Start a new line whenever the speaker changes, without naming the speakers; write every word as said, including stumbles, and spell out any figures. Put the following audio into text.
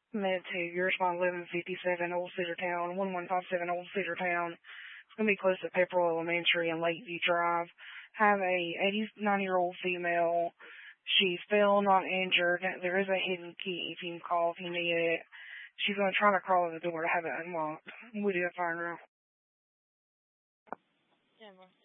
Med to your response eleven fifty-seven Old Cedartown, one one five seven Old Cedartown. It's going to be close to Pepperell Elementary and Lakeview Drive. Have a eighty-nine-year-old female. She's still not injured. There is a hidden key if you can call if you need it. She's going to try to crawl in the door to have it unlocked. We do have fire now.
Camera.